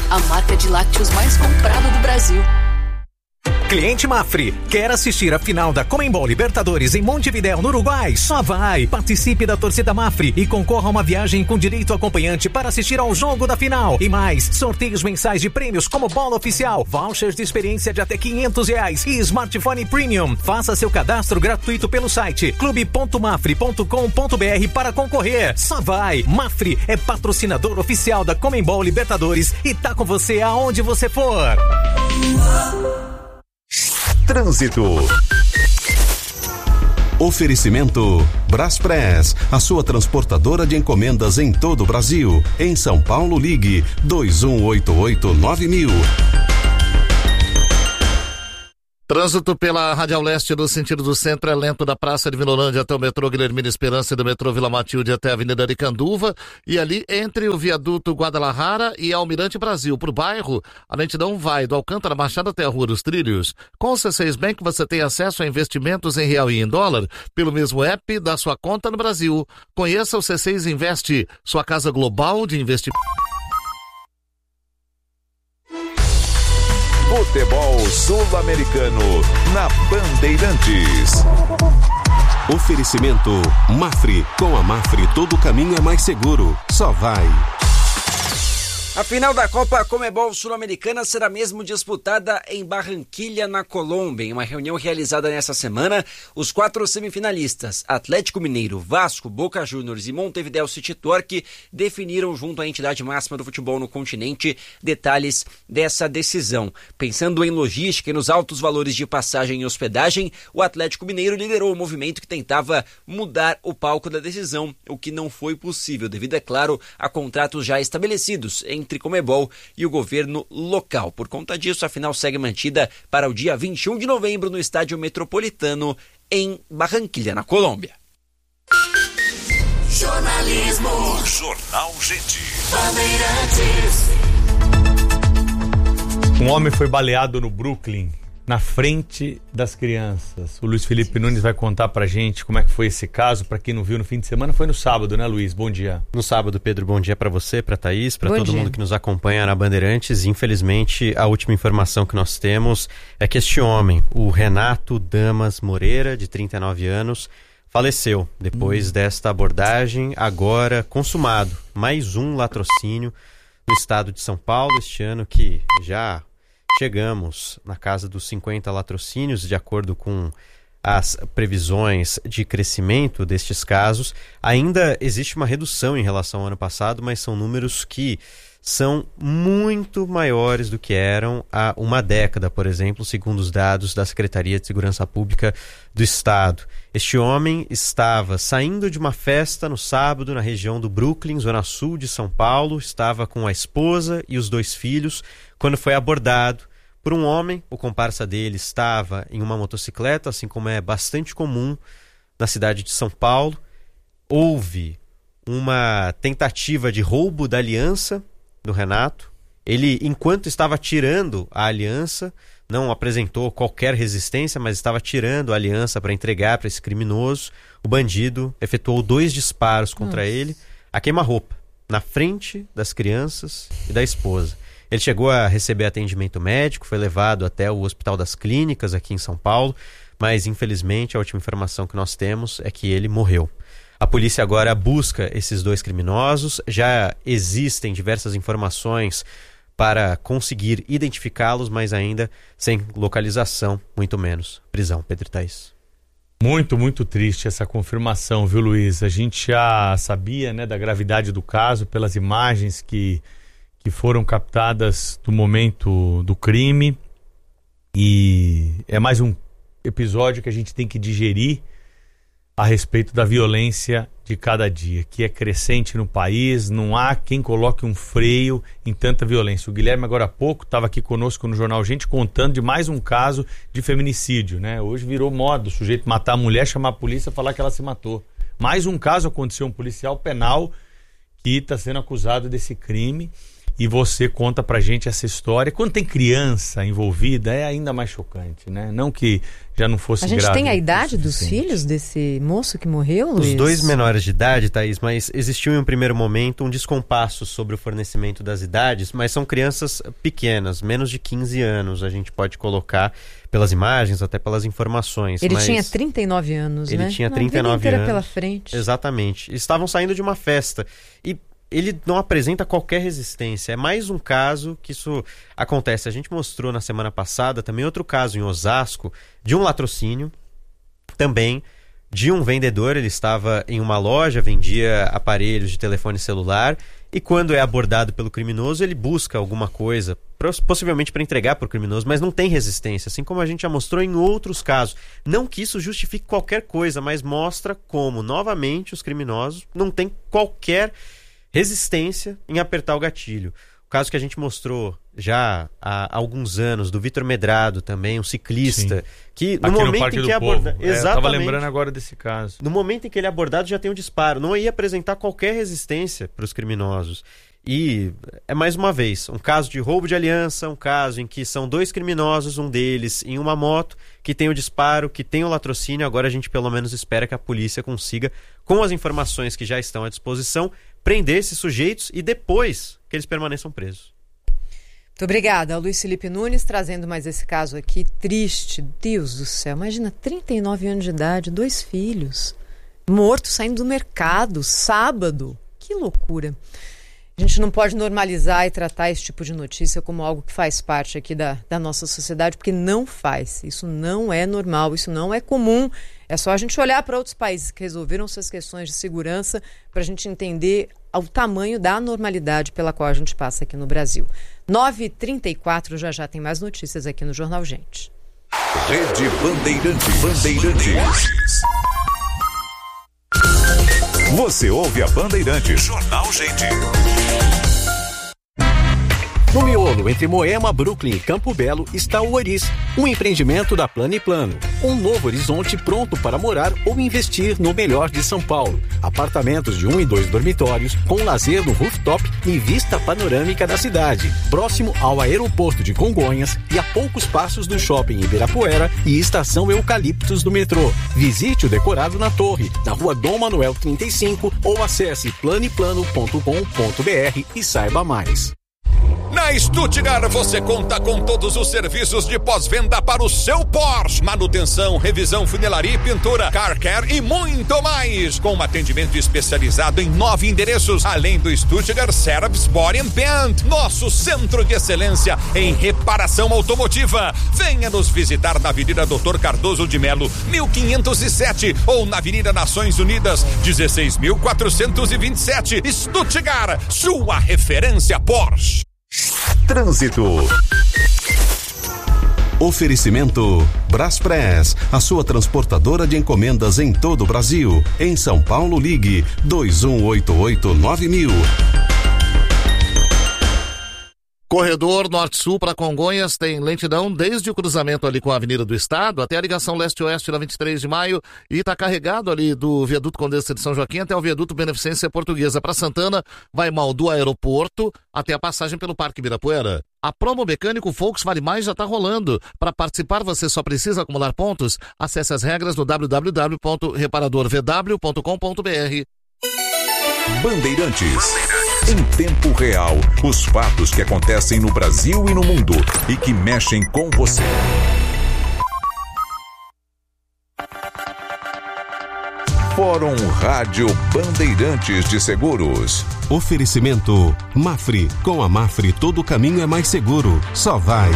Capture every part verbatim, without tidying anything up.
a marca de lácteos mais comprada do Brasil. Cliente Mafre, quer assistir a final da Conmebol Libertadores em Montevidéu, no Uruguai? Só vai! Participe da torcida Mafre e concorra a uma viagem com direito acompanhante para assistir ao jogo da final. E mais, sorteios mensais de prêmios como bola oficial, vouchers de experiência de até quinhentos reais e smartphone premium. Faça seu cadastro gratuito pelo site clube ponto mafre ponto com ponto br para concorrer. Só vai! Mafre é patrocinador oficial da Conmebol Libertadores e tá com você aonde você for. Trânsito. Oferecimento Braspress, a sua transportadora de encomendas em todo o Brasil. Em São Paulo, ligue dois um oito oito nove mil. Trânsito pela Radial Leste no sentido do centro é lento da Praça de Vinolândia até o metrô Guilhermina Esperança e do metrô Vila Matilde até a Avenida Aricanduva, e ali entre o viaduto Guadalajara e Almirante Brasil. Por bairro, a lentidão vai do Alcântara Machado até a Rua dos Trilhos. Com o C seis Bank você tem acesso a investimentos em real e em dólar pelo mesmo app da sua conta no Brasil. Conheça o C seis Investe, sua casa global de investimento. Futebol Sul-Americano na Bandeirantes. Oferecimento Mafre. Com a Mafre todo caminho é mais seguro. Só vai. A final da Copa Conmebol Sul-Americana será mesmo disputada em Barranquilha, na Colômbia. Em uma reunião realizada nessa semana, os quatro semifinalistas, Atlético Mineiro, Vasco, Boca Juniors e Montevideo City Torque, definiram junto à entidade máxima do futebol no continente detalhes dessa decisão. Pensando em logística e nos altos valores de passagem e hospedagem, o Atlético Mineiro liderou o movimento que tentava mudar o palco da decisão, o que não foi possível, devido, é claro, a contratos já estabelecidos entre Conmebol e o governo local. Por conta disso, a final segue mantida para o dia vinte e um de novembro no Estádio Metropolitano, em Barranquilha, na Colômbia. Jornalismo. Jornal Gente. Bandeirantes. Um homem foi baleado no Brooklyn, na frente das crianças. O Luiz Felipe Nunes vai contar pra gente como é que foi esse caso. Pra quem não viu no fim de semana, foi no sábado, né, Luiz? Bom dia. No sábado, Pedro, bom dia pra você, pra Thaís, pra todo mundo que nos acompanha na Bandeirantes. Infelizmente, a última informação que nós temos é que este homem, o Renato Damas Moreira, de trinta e nove anos, faleceu depois hum. desta abordagem, agora consumado. Mais um latrocínio no estado de São Paulo este ano, que já chegamos na casa dos cinquenta latrocínios, de acordo com as previsões de crescimento destes casos. Ainda existe uma redução em relação ao ano passado, mas são números que são muito maiores do que eram há uma década, por exemplo, segundo os dados da Secretaria de Segurança Pública do Estado. Este homem estava saindo de uma festa no sábado na região do Brooklyn, zona sul de São Paulo, estava com a esposa e os dois filhos, quando foi abordado por um homem. O comparsa dele estava em uma motocicleta, assim como é bastante comum na cidade de São Paulo. Houve uma tentativa de roubo da aliança do Renato. Ele, enquanto estava tirando a aliança, não apresentou qualquer resistência, mas estava tirando a aliança para entregar para esse criminoso. O bandido efetuou dois disparos contra Nossa. ele, a queima-roupa, na frente das crianças e da esposa. Ele chegou a receber atendimento médico, foi levado até o Hospital das Clínicas aqui em São Paulo, mas infelizmente a última informação que nós temos é que ele morreu. A polícia agora busca esses dois criminosos, já existem diversas informações para conseguir identificá-los, mas ainda sem localização, muito menos prisão. Pedro e Thaís. Muito, muito triste essa confirmação, viu, Luiz? A gente já sabia, né, da gravidade do caso pelas imagens que que foram captadas do momento do crime, e é mais um episódio que a gente tem que digerir a respeito da violência de cada dia, que é crescente no país. Não há quem coloque um freio em tanta violência. O Guilherme agora há pouco estava aqui conosco no Jornal Gente contando de mais um caso de feminicídio, né? Hoje virou moda o sujeito matar a mulher, chamar a polícia e falar que ela se matou. Mais um caso aconteceu, um policial penal que está sendo acusado desse crime. e você conta pra gente essa história. Quando tem criança envolvida, é ainda mais chocante, né? Não que já não fosse grave. A gente tem a idade dos filhos desse moço que morreu, Luiz? Os dois menores de idade, Thaís, mas existiu em um primeiro momento um descompasso sobre o fornecimento das idades, mas são crianças pequenas, menos de quinze anos, a gente pode colocar pelas imagens, até pelas informações. Ele mas tinha trinta e nove anos, ele né? Ele tinha trinta e nove anos. anos. Pela frente. Exatamente. Estavam saindo de uma festa e ele não apresenta qualquer resistência. É mais um caso que isso acontece. A gente mostrou na semana passada também outro caso em Osasco de um latrocínio, também de um vendedor. Ele estava em uma loja, vendia aparelhos de telefone celular e quando é abordado pelo criminoso, ele busca alguma coisa, possivelmente para entregar para o criminoso, mas não tem resistência, assim como a gente já mostrou em outros casos. Não que isso justifique qualquer coisa, mas mostra como, novamente, os criminosos não têm qualquer resistência em apertar o gatilho. O caso que a gente mostrou já há alguns anos, do Vitor Medrado também, um ciclista, Sim. que no Aqui momento no em que é abordado... É, Exatamente. Eu tava lembrando agora desse caso. No momento em que ele é abordado já tem um disparo, não ia apresentar qualquer resistência para os criminosos. E é mais uma vez, um caso de roubo de aliança, um caso em que são dois criminosos, um deles em uma moto, que tem o disparo, que tem o latrocínio. Agora a gente pelo menos espera que a polícia consiga, com as informações que já estão à disposição, prender esses sujeitos e depois que eles permaneçam presos. Muito obrigada, Luiz Felipe Nunes, trazendo mais esse caso aqui, triste. Deus do céu, imagina, trinta e nove anos de idade, dois filhos, morto saindo do mercado, sábado. Que loucura. A gente não pode normalizar e tratar esse tipo de notícia como algo que faz parte aqui da, da nossa sociedade, porque não faz. Isso não é normal, isso não é comum. É só a gente olhar para outros países que resolveram suas questões de segurança para a gente entender o tamanho da anormalidade pela qual a gente passa aqui no Brasil. nove e trinta e quatro, já já tem mais notícias aqui no Jornal Gente. Rede Bandeirantes. Bandeirantes. Você ouve a Bandeirantes. Jornal Gente. No miolo entre Moema, Brooklyn e Campo Belo está o Oris, um empreendimento da Plano e Plano. Um novo horizonte pronto para morar ou investir no melhor de São Paulo. Apartamentos de um e dois dormitórios, com lazer no rooftop e vista panorâmica da cidade. Próximo ao aeroporto de Congonhas e a poucos passos do shopping Ibirapuera e estação Eucaliptos do metrô. Visite o decorado na torre, na rua Dom Manuel trinta e cinco ou acesse planeplano ponto com ponto br e saiba mais. Na Stuttgart você conta com todos os serviços de pós-venda para o seu Porsche. Manutenção, revisão, funilaria e pintura, car care e muito mais. Com um atendimento especializado em nove endereços, além do Stuttgart Service Body and Paint, nosso centro de excelência em reparação automotiva. Venha nos visitar na Avenida doutor Cardoso de Melo, mil quinhentos e sete, ou na Avenida Nações Unidas, dezesseis mil quatrocentos e vinte e sete. Stuttgart, sua referência Porsche. Trânsito. Oferecimento Braspress, a sua transportadora de encomendas em todo o Brasil. Em São Paulo, ligue dois um oito oito nove mil. Corredor Norte-Sul para Congonhas tem lentidão desde o cruzamento ali com a Avenida do Estado até a ligação leste-oeste na vinte e três de maio e está carregado ali do viaduto Condessa de São Joaquim até o viaduto Beneficência Portuguesa. Para Santana, vai mal do aeroporto até a passagem pelo Parque Ibirapuera. A promo mecânico Volks Vale Mais já está rolando. Para participar, você só precisa acumular pontos. Acesse as regras no w w w ponto reparador v w ponto com ponto b r. Bandeirantes. Em tempo real, os fatos que acontecem no Brasil e no mundo e que mexem com você. Fórum Rádio Bandeirantes de Seguros. Oferecimento Mafre. Com a Mafre, todo caminho é mais seguro. Só vai.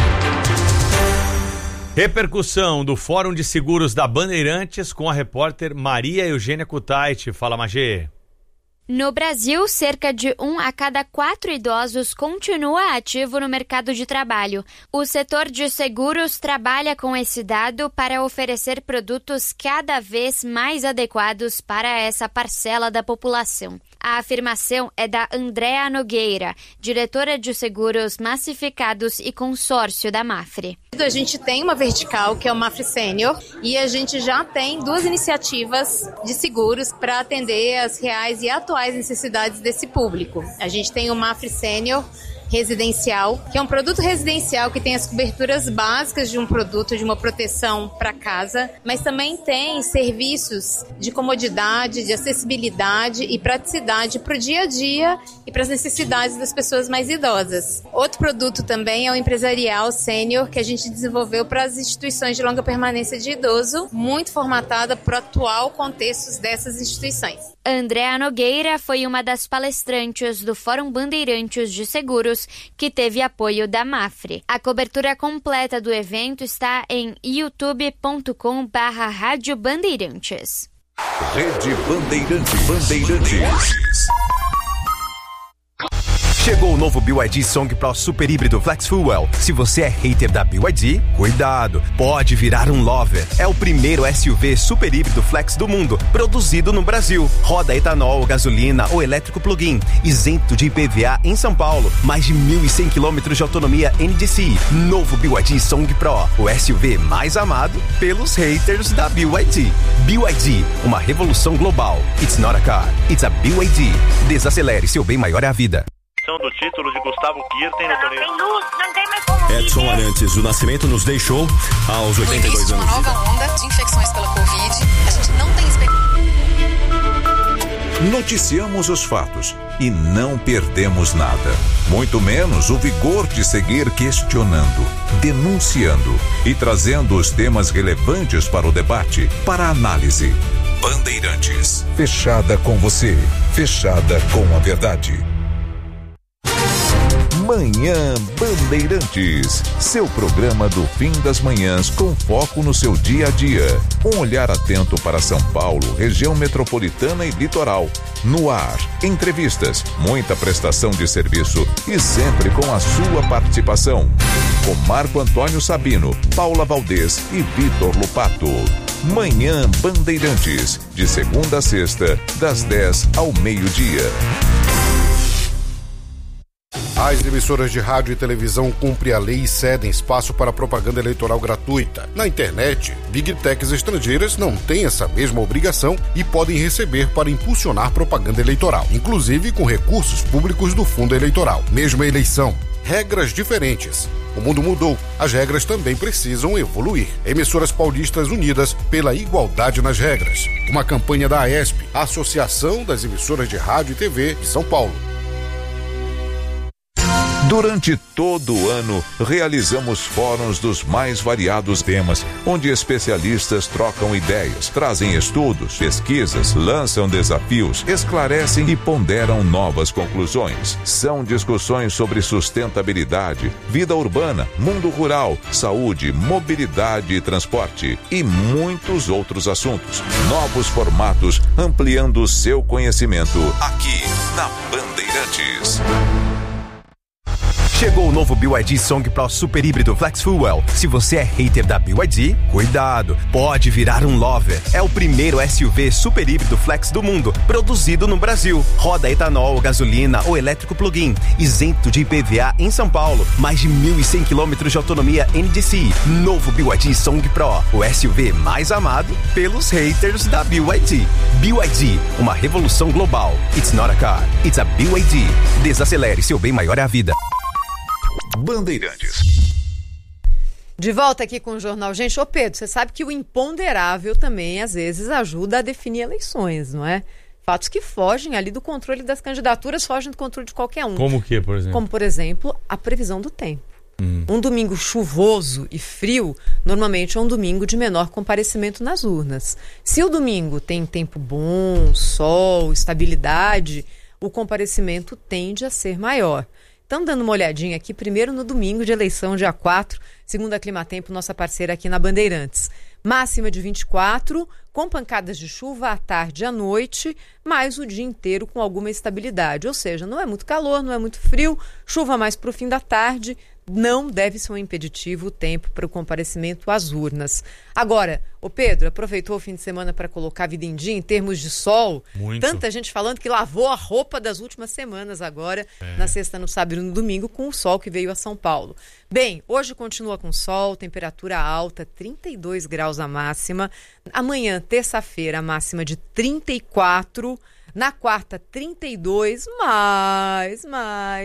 Repercussão do Fórum de Seguros da Bandeirantes com a repórter Maria Eugênia Kutaiti. Fala, Magê. No Brasil, cerca de um a cada quatro idosos continua ativo no mercado de trabalho. O setor de seguros trabalha com esse dado para oferecer produtos cada vez mais adequados para essa parcela da população. A afirmação é da Andréa Nogueira, diretora de seguros massificados e consórcio da Mafre. A gente tem uma vertical que é o Mafre Sênior e a gente já tem duas iniciativas de seguros para atender as reais e atuais necessidades desse público. A gente tem o Mafre Sênior, residencial, que é um produto residencial que tem as coberturas básicas de um produto, de uma proteção para casa, mas também tem serviços de comodidade, de acessibilidade e praticidade para o dia a dia e para as necessidades das pessoas mais idosas. Outro produto também é o empresarial sênior, que a gente desenvolveu para as instituições de longa permanência de idoso, muito formatada para o atual contexto dessas instituições. Andréa Nogueira foi uma das palestrantes do Fórum Bandeirantes de Seguros, que teve apoio da Mafre. A cobertura completa do evento está em youtube ponto com barra Rádio Bandeirantes. Rede Bandeirante Bandeirantes. Chegou o novo B Y D Song Pro Super Híbrido Flex Fuel. Se você é hater da B Y D, cuidado, pode virar um lover. É o primeiro S U V super híbrido flex do mundo, produzido no Brasil. Roda etanol, gasolina ou elétrico plug-in, isento de I P V A em São Paulo. Mais de mil e cem quilômetros de autonomia N D C I. Novo B Y D Song Pro, o S U V mais amado pelos haters da B Y D. B Y D, uma revolução global. It's not a car, it's a B Y D. Desacelere, seu bem maior é a vida. Do título de Gustavo Kirten no torneio. Não tem mais como Edson Arantes, o Nascimento nos deixou aos oitenta e dois anos. Uma nova onda de infecções pela Covid. A gente não tem expectativa. Noticiamos os fatos e não perdemos nada. Muito menos o vigor de seguir questionando, denunciando e trazendo os temas relevantes para o debate, para a análise. Bandeirantes. Fechada com você. Fechada com a verdade. Manhã Bandeirantes, seu programa do fim das manhãs com foco no seu dia a dia. Um olhar atento para São Paulo, região metropolitana e litoral. No ar, entrevistas, muita prestação de serviço e sempre com a sua participação. Com Marco Antônio Sabino, Paula Valdez e Vitor Lupato. Manhã Bandeirantes, de segunda a sexta, das dez ao meio-dia. As emissoras de rádio e televisão cumprem a lei e cedem espaço para propaganda eleitoral gratuita. Na internet, Big Techs estrangeiras não têm essa mesma obrigação e podem receber para impulsionar propaganda eleitoral, inclusive com recursos públicos do fundo eleitoral. Mesma eleição, regras diferentes. O mundo mudou, as regras também precisam evoluir. Emissoras paulistas unidas pela igualdade nas regras. Uma campanha da AESP, a Associação das Emissoras de Rádio e T V de São Paulo. Durante todo o ano, realizamos fóruns dos mais variados temas, onde especialistas trocam ideias, trazem estudos, pesquisas, lançam desafios, esclarecem e ponderam novas conclusões. São discussões sobre sustentabilidade, vida urbana, mundo rural, saúde, mobilidade e transporte e muitos outros assuntos. Novos formatos, ampliando o seu conhecimento aqui na Bandeirantes. Chegou o novo B Y D Song Pro Super Híbrido Flex Fuel. Se você é hater da B Y D, cuidado, pode virar um lover. É o primeiro S U V super híbrido flex do mundo, produzido no Brasil. Roda etanol, gasolina ou elétrico plug-in, isento de I P V A em São Paulo. Mais de mil e cem quilômetros de autonomia N D C I. Novo B Y D Song Pro, o S U V mais amado pelos haters da B Y D. B Y D, uma revolução global. It's not a car, it's a B Y D. Desacelere, seu bem maior é a vida. Bandeirantes. De volta aqui com o Jornal. Gente, ô Pedro, você sabe que o imponderável também, às vezes, ajuda a definir eleições, não é? Fatos que fogem ali do controle das candidaturas, fogem do controle de qualquer um. Como o que, por exemplo? Como, por exemplo, a previsão do tempo. Hum. Um domingo chuvoso e frio, normalmente é um domingo de menor comparecimento nas urnas. Se o domingo tem tempo bom, sol, estabilidade, o comparecimento tende a ser maior. Estamos dando uma olhadinha aqui, primeiro no domingo de eleição, dia quatro, segundo a Climatempo, nossa parceira aqui na Bandeirantes. Máxima de vinte e quatro, com pancadas de chuva à tarde e à noite, mas o dia inteiro com alguma estabilidade. Ou seja, não é muito calor, não é muito frio, chuva mais para o fim da tarde, não deve ser um impeditivo o tempo para o comparecimento às urnas. Agora, ô Pedro, aproveitou o fim de semana para colocar a vida em dia em termos de sol? Muito. Tanta gente falando que lavou a roupa das últimas semanas agora, é. na sexta, no sábado e no domingo, com o sol que veio a São Paulo. Bem, hoje continua com sol, temperatura alta, trinta e dois graus a máxima. Amanhã, terça-feira, a máxima de trinta e quatro. Na quarta, trinta e dois, mais, mais...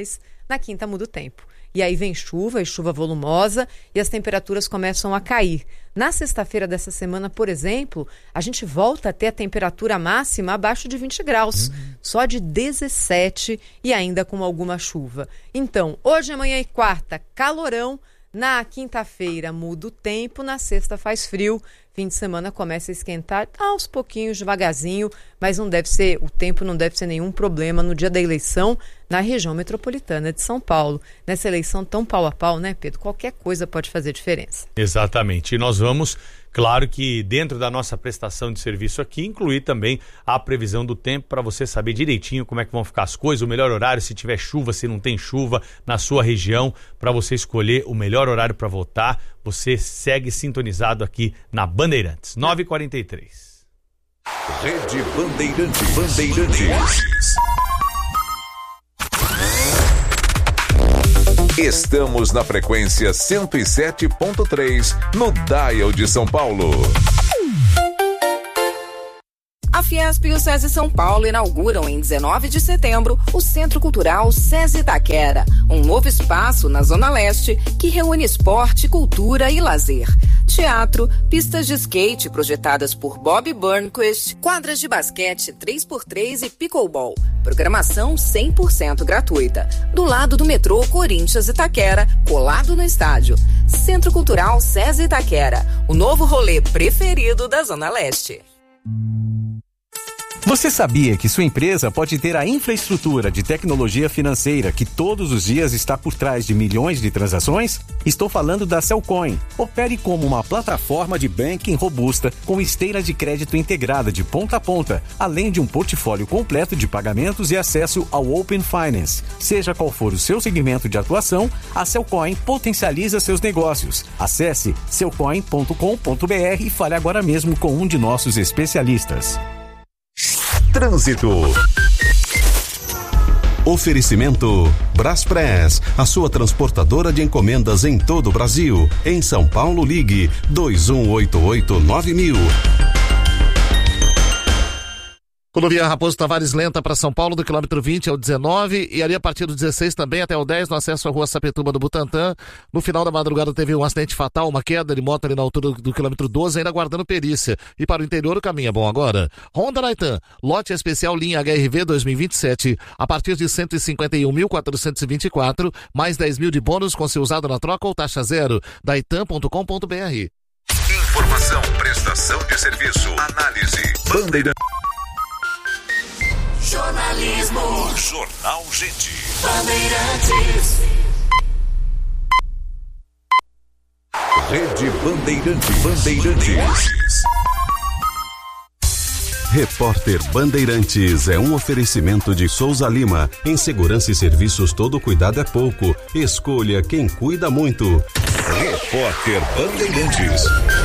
Na quinta muda o tempo. E aí vem chuva, e chuva volumosa, e as temperaturas começam a cair. Na sexta-feira dessa semana, por exemplo, a gente volta a ter a temperatura máxima abaixo de vinte graus, uhum. só de dezessete e ainda com alguma chuva. Então, hoje, amanhã e quarta, calorão. Na quinta-feira muda o tempo, na sexta faz frio, fim de semana começa a esquentar aos pouquinhos, devagarzinho, mas não deve ser, o tempo não deve ser nenhum problema no dia da eleição na região metropolitana de São Paulo. Nessa eleição tão pau a pau, né, Pedro? Qualquer coisa pode fazer diferença. Exatamente. E nós vamos, claro que dentro da nossa prestação de serviço aqui, incluir também a previsão do tempo para você saber direitinho como é que vão ficar as coisas, o melhor horário, se tiver chuva, se não tem chuva na sua região, para você escolher o melhor horário para votar. Você segue sintonizado aqui na Bandeirantes. nove e quarenta e três. Rede Bandeirantes. Bandeirantes. Estamos na frequência cento e sete ponto três, no Dial de São Paulo. A Fiesp e o SESI São Paulo inauguram em dezenove de setembro o Centro Cultural SESI Itaquera, um novo espaço na Zona Leste que reúne esporte, cultura e lazer. Teatro, pistas de skate projetadas por Bob Burnquist, quadras de basquete três por três e pickleball. Programação cem por cento gratuita. Do lado do metrô Corinthians Itaquera, colado no estádio. Centro Cultural SESI Itaquera, o novo rolê preferido da Zona Leste. Você sabia que sua empresa pode ter a infraestrutura de tecnologia financeira que todos os dias está por trás de milhões de transações? Estou falando da Cellcoin. Opere como uma plataforma de banking robusta com esteira de crédito integrada de ponta a ponta, além de um portfólio completo de pagamentos e acesso ao Open Finance. Seja qual for o seu segmento de atuação, a Cellcoin potencializa seus negócios. Acesse cellcoin ponto com ponto b r e fale agora mesmo com um de nossos especialistas. Trânsito. Oferecimento Braspress, a sua transportadora de encomendas em todo o Brasil. Em São Paulo, ligue dois um oito oito nove mil. Rodovia Raposo Tavares lenta para São Paulo, do quilômetro vinte ao dezenove, e ali a partir do dezesseis também até o dez, no acesso à rua Sapituba do Butantã. No final da madrugada teve um acidente fatal, uma queda de moto ali na altura do, do quilômetro doze, ainda aguardando perícia. E para o interior o caminho é bom agora. Honda Naitan, lote especial linha H R V dois mil e vinte e sete, a partir de cento e cinquenta e um mil quatrocentos e vinte e quatro, mais dez mil de bônus com seu usado na troca ou taxa zero. Daitan ponto com ponto b r. Informação, prestação de serviço, análise. Bandeira. Jornalismo. Jornal Gente. Bandeirantes. Rede Bandeirantes. Bandeirantes. Repórter Bandeirantes é um oferecimento de Souza Lima. Em segurança e serviços, todo cuidado é pouco. Escolha quem cuida muito. Repórter Bandeirantes.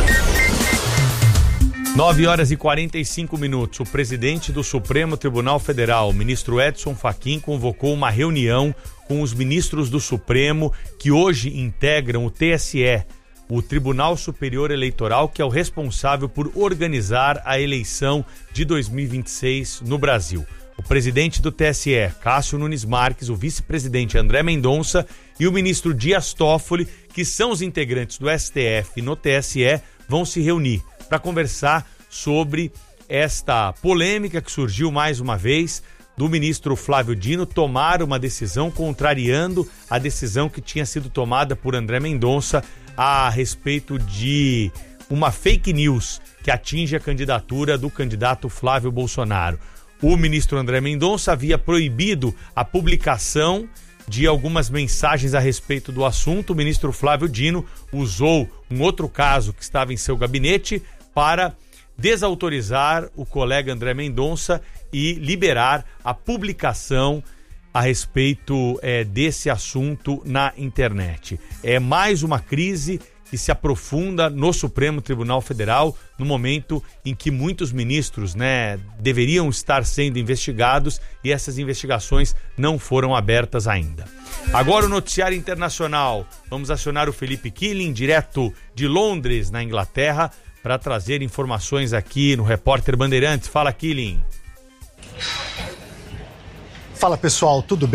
nove horas e quarenta e cinco minutos. O presidente do Supremo Tribunal Federal, o ministro Edson Fachin, convocou uma reunião com os ministros do Supremo que hoje integram o T S E, o Tribunal Superior Eleitoral, que é o responsável por organizar a eleição de dois mil e vinte e seis no Brasil. O presidente do T S E, Cássio Nunes Marques, o vice-presidente André Mendonça e o ministro Dias Toffoli, que são os integrantes do S T F no T S E, vão se reunir para conversar sobre esta polêmica que surgiu mais uma vez do ministro Flávio Dino tomar uma decisão contrariando a decisão que tinha sido tomada por André Mendonça a respeito de uma fake news que atinge a candidatura do candidato Flávio Bolsonaro. O ministro André Mendonça havia proibido a publicação de algumas mensagens a respeito do assunto. O ministro Flávio Dino usou um outro caso que estava em seu gabinete para desautorizar o colega André Mendonça e liberar a publicação a respeito é, desse assunto na internet. É mais uma crise que se aprofunda no Supremo Tribunal Federal no momento em que muitos ministros, né, deveriam estar sendo investigados e essas investigações não foram abertas ainda. Agora o noticiário internacional. Vamos acionar o Felipe Killing, direto de Londres, na Inglaterra, para trazer informações aqui no Repórter Bandeirantes. Fala, Killing. Fala, pessoal, tudo bem?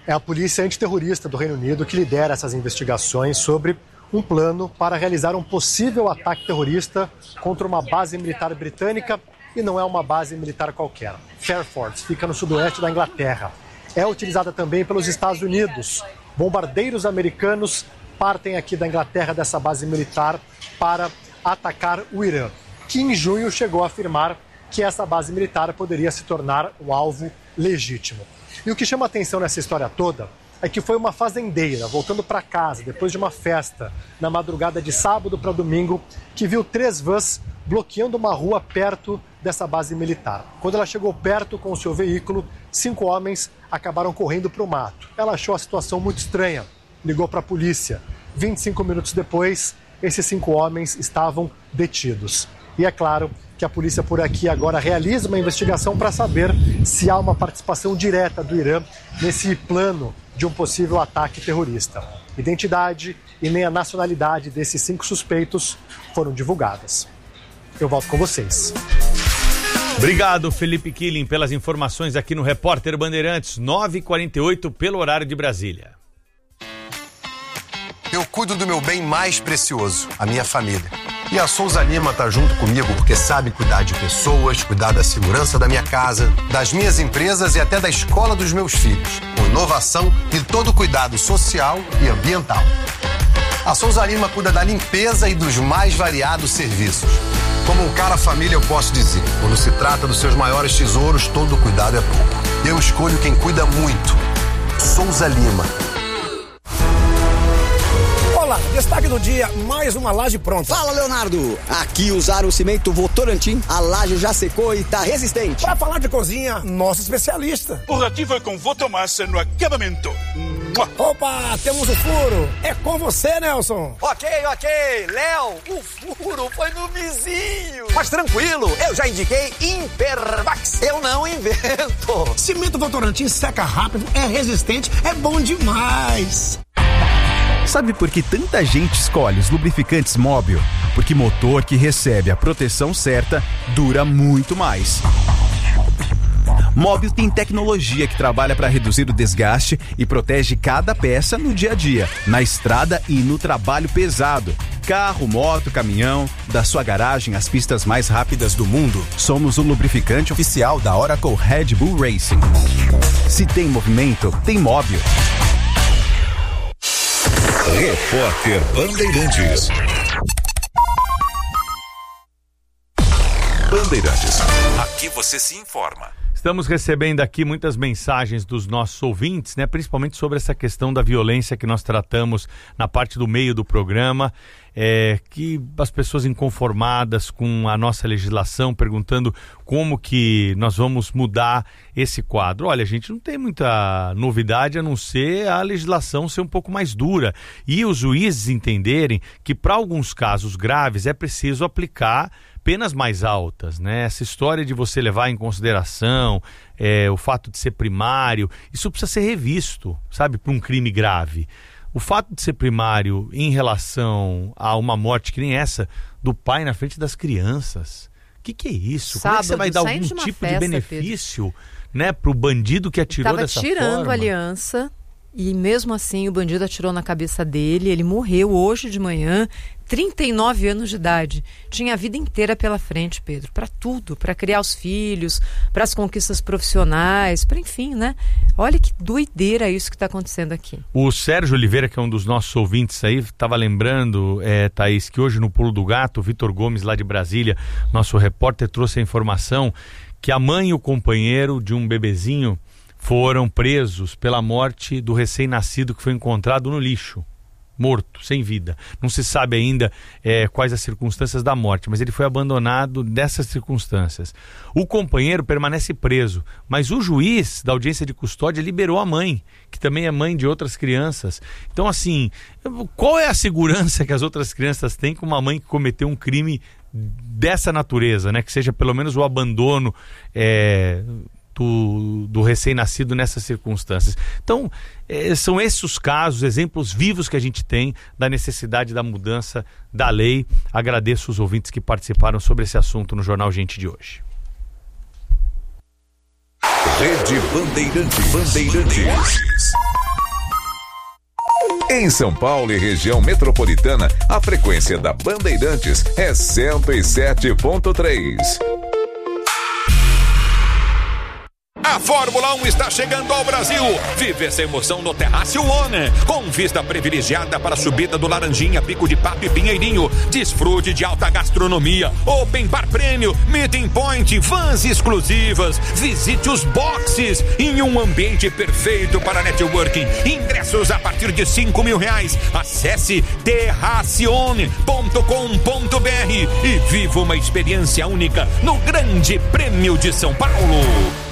É a polícia antiterrorista do Reino Unido que lidera essas investigações sobre um plano para realizar um possível ataque terrorista contra uma base militar britânica, e não é uma base militar qualquer. Fairford fica no sudoeste da Inglaterra. É utilizada também pelos Estados Unidos. Bombardeiros americanos partem aqui da Inglaterra dessa base militar para atacar o Irã, que em junho chegou a afirmar que essa base militar poderia se tornar um alvo legítimo. E o que chama atenção nessa história toda é que foi uma fazendeira voltando para casa depois de uma festa na madrugada de sábado para domingo que viu três vans bloqueando uma rua perto dessa base militar. Quando ela chegou perto com o seu veículo, cinco homens acabaram correndo para o mato. Ela achou a situação muito estranha, ligou para a polícia. vinte e cinco minutos depois, esses cinco homens estavam detidos. E é claro que a polícia por aqui agora realiza uma investigação para saber se há uma participação direta do Irã nesse plano de um possível ataque terrorista. Identidade e nem a nacionalidade desses cinco suspeitos foram divulgadas. Eu volto com vocês. Obrigado, Felipe Killing, pelas informações aqui no Repórter Bandeirantes, nove e quarenta e oito pelo horário de Brasília. Eu cuido do meu bem mais precioso, a minha família. E a Souza Lima tá junto comigo porque sabe cuidar de pessoas, cuidar da segurança da minha casa, das minhas empresas e até da escola dos meus filhos, com inovação e todo cuidado social e ambiental. A Souza Lima cuida da limpeza e dos mais variados serviços. Como um cara família eu posso dizer, quando se trata dos seus maiores tesouros, todo cuidado é pouco. Eu escolho quem cuida muito. Souza Lima. Olá, destaque do dia, mais uma laje pronta. Fala, Leonardo. Aqui usaram o cimento Votorantim, a laje já secou e tá resistente. Para falar de cozinha, nosso especialista. O ratinho foi com Votomassa no acabamento. Opa, temos o furo. É com você, Nelson. Ok, ok. Léo, o furo foi no vizinho. Mas tranquilo, eu já indiquei Impervax. Eu não invento. Cimento Votorantim seca rápido, é resistente, é bom demais. Sabe por que tanta gente escolhe os lubrificantes Móbil? Porque motor que recebe a proteção certa dura muito mais. Móbil tem tecnologia que trabalha para reduzir o desgaste e protege cada peça no dia a dia, na estrada e no trabalho pesado. Carro, moto, caminhão, da sua garagem às pistas mais rápidas do mundo. Somos o lubrificante oficial da Oracle Red Bull Racing. Se tem movimento, tem Móbil. Repórter Bandeirantes. Bandeirantes. Aqui você se informa. Estamos recebendo aqui muitas mensagens dos nossos ouvintes, né? Principalmente sobre essa questão da violência que nós tratamos na parte do meio do programa, é, que as pessoas inconformadas com a nossa legislação, perguntando como que nós vamos mudar esse quadro. Olha, a gente não tem muita novidade a não ser a legislação ser um pouco mais dura e os juízes entenderem que para alguns casos graves é preciso aplicar penas mais altas, né? Essa história de você levar em consideração é, o fato de ser primário, isso precisa ser revisto, sabe, para um crime grave. O fato de ser primário em relação a uma morte que nem essa do pai na frente das crianças, o que, que é isso? Sábado, como é que você vai dar algum de tipo festa, de benefício, né, para o bandido que atirou dessa forma? Estava tirando a aliança e mesmo assim o bandido atirou na cabeça dele, ele morreu hoje de manhã, trinta e nove anos de idade. Tinha a vida inteira pela frente, Pedro, para tudo, para criar os filhos, para as conquistas profissionais, para enfim, né? Olha que doideira isso que está acontecendo aqui. O Sérgio Oliveira, que é um dos nossos ouvintes aí, estava lembrando, é, Thaís, que hoje no Pulo do Gato, o Vitor Gomes, lá de Brasília, nosso repórter, trouxe a informação que a mãe e o companheiro de um bebezinho foram presos pela morte do recém-nascido que foi encontrado no lixo, morto, sem vida. Não se sabe ainda é, quais as circunstâncias da morte, mas ele foi abandonado nessas circunstâncias. O companheiro permanece preso, mas o juiz da audiência de custódia liberou a mãe, que também é mãe de outras crianças. Então, assim, qual é a segurança que as outras crianças têm com uma mãe que cometeu um crime dessa natureza, né? Que seja pelo menos o abandono é, do, do recém-nascido nessas circunstâncias. Então, é, são esses os casos, exemplos vivos que a gente tem da necessidade da mudança da lei. Agradeço os ouvintes que participaram sobre esse assunto no Jornal Gente de hoje. Rede Bandeirantes. Bandeirantes. Em São Paulo e região metropolitana, a frequência da Bandeirantes é cento e sete ponto três. A Fórmula um está chegando ao Brasil. Vive essa emoção no Terrácio One, com vista privilegiada para a subida do Laranjinha, Pico de Pato e Pinheirinho. Desfrute de alta gastronomia, open bar prêmio, meeting point, vans exclusivas. Visite os boxes em um ambiente perfeito para networking. Ingressos a partir de cinco mil reais. Acesse terracione ponto com ponto br e viva uma experiência única no Grande Prêmio de São Paulo.